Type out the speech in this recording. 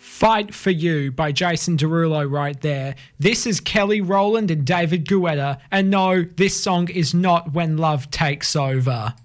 Fight for You by Jason Derulo right there. This is Kelly Rowland and David Guetta. And no, this song is not When Love Takes Over.